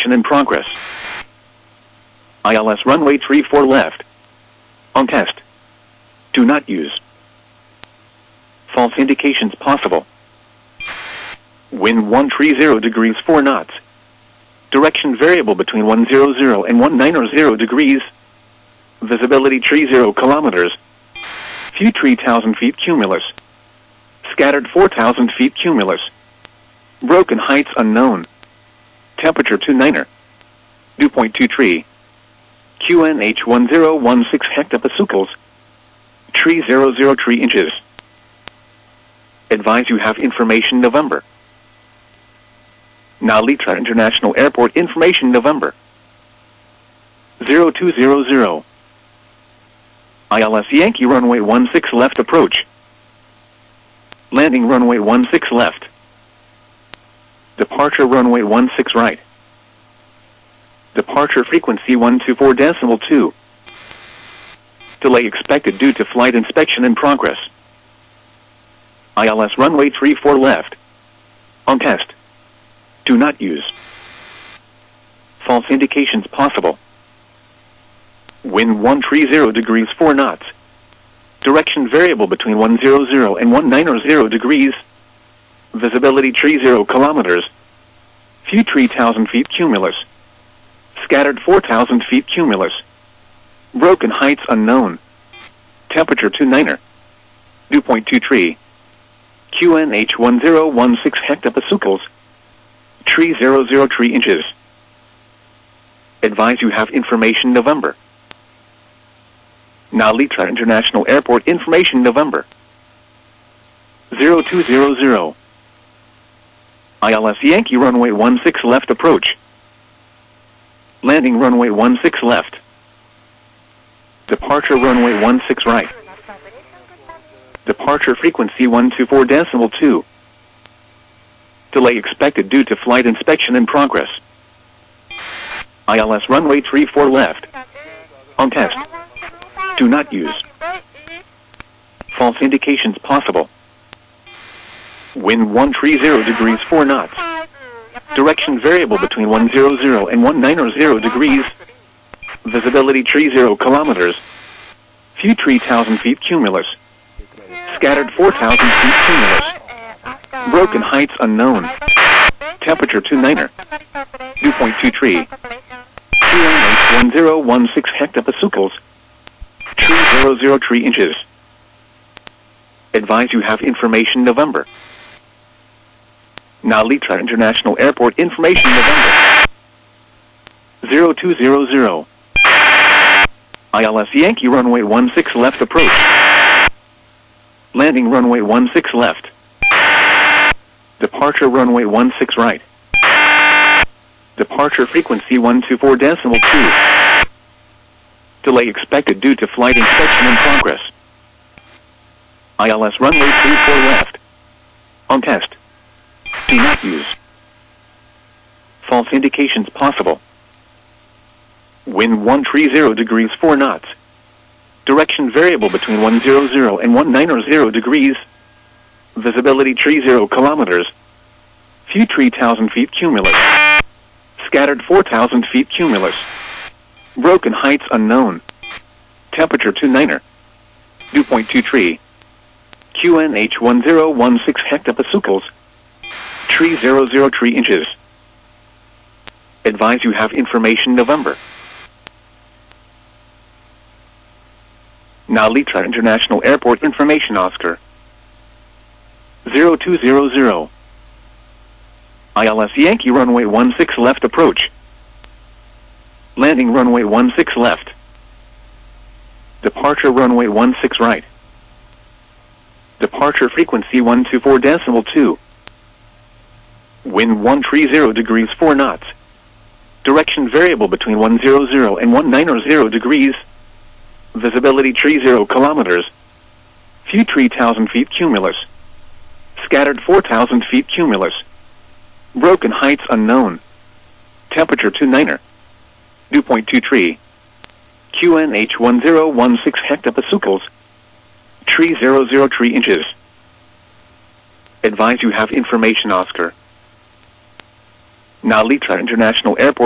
inspection in progress. ILS runway 34 left. On test. Do not use. False indications possible. Wind 130 degrees 4 knots. Direction variable between 100 and 190 degrees. Visibility 30 kilometers. View 3,000 feet cumulus. Scattered 4,000 feet cumulus. Broken heights unknown. Temperature 29er. Dew point 23. QNH 1016 hectopascals. 3003 inches. Advise you have information November. Nalitra International Airport information November. 0200. ILS Yankee runway 16 left approach. Landing runway 16 left. Departure runway 16 right. Departure frequency 124.2. Delay expected due to flight inspection in progress. ILS runway 34 left. On test. Do not use. False indications possible. Wind 130 degrees 4 knots. Direction variable between 100 and 190 degrees. Visibility 30 kilometers. View 3,000 feet cumulus. Scattered 4,000 feet cumulus. Broken heights unknown. Temperature 29er. Dew point 23. QNH 1016 hectopascals. 3003 inches. Advise you have information November. Nalitra International Airport information November. 0200. ILS Yankee runway 16 left approach. Landing runway 16 left. Departure runway 16 right. Departure frequency 124.2. Delay expected due to flight inspection in progress. ILS runway 34 left. On test. Do not use. False indications possible. Wind 130 degrees 4 knots. Direction variable between 100 and 190 degrees. Visibility 30 kilometers. View 3,000 feet cumulus. Scattered 4,000 feet cumulus. Broken heights unknown. Temperature 29er. Dew point 23. QNH 1016 hectopascals. 3003 inches. Advise you have information November. Nalitra International Airport information November. 0200. ILS Yankee runway 16 left approach. Landing runway 16 left. Departure runway 16 right. Departure frequency 124.2. Delay expected due to flight inspection in progress. ILS runway 34 left. On test. Do not use. False indications possible. Wind 130 degrees 4 knots. Direction variable between 100 and 190 degrees. Visibility 30 kilometers. View 3,000 feet cumulus. Scattered 4,000 feet cumulus. Broken heights unknown. Temperature 29er. Dew point 23. QNH 1016 hectopascals. 3003 inches. Advise you have information November. Nalitra International Airport information Oscar. 0200. ILS Yankee runway 16 left approach. Landing runway 16 left. Departure runway 16 right. Departure frequency 124.2. Wind 130 degrees 4 knots. Direction variable between 100 and 190 degrees. Visibility 30 kilometers. View 3,000 feet cumulus. Scattered 4,000 feet cumulus. Broken heights unknown. Temperature 29er. Dew point 23. QNH 1016 hectopascals. 3003 inches. Advise you have information Oscar. Nalitra International Airport